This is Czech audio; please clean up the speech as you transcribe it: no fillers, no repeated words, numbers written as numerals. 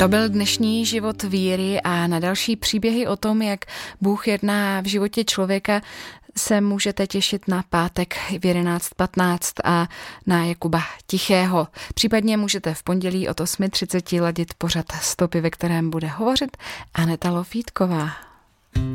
To byl dnešní život víry a na další příběhy o tom, jak Bůh jedná v životě člověka, se můžete těšit na pátek v 11:15 a na Jakuba Tichého. Případně můžete v pondělí od 8:30 ladit pořad Stopy, ve kterém bude hovořit Aneta Lofítková.